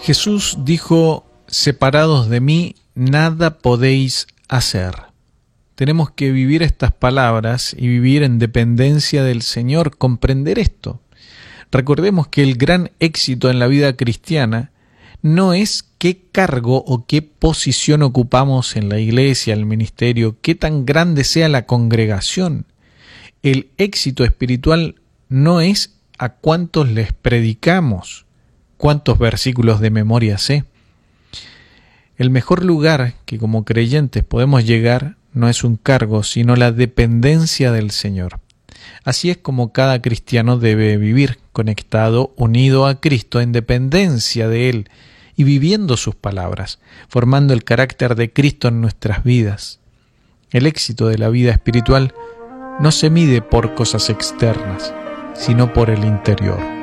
Jesús dijo: separados de mí, nada podéis hacer. Tenemos que vivir estas palabras y vivir en dependencia del Señor, comprender esto. Recordemos que el gran éxito en la vida cristiana no es qué cargo o qué posición ocupamos en la iglesia, el ministerio, qué tan grande sea la congregación. El éxito espiritual no es a cuántos les predicamos, cuántos versículos de memoria sé. El mejor lugar que como creyentes podemos llegar no es un cargo, sino la dependencia del Señor. Así es como cada cristiano debe vivir, conectado, unido a Cristo, en dependencia de Él y viviendo sus palabras, formando el carácter de Cristo en nuestras vidas. El éxito de la vida espiritual no se mide por cosas externas, sino por el interior.